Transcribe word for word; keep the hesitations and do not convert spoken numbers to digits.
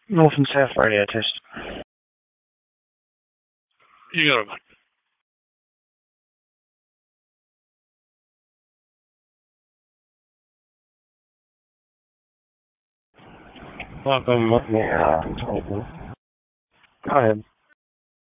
North and South radio test. You got it. Welcome, yeah. Go ahead.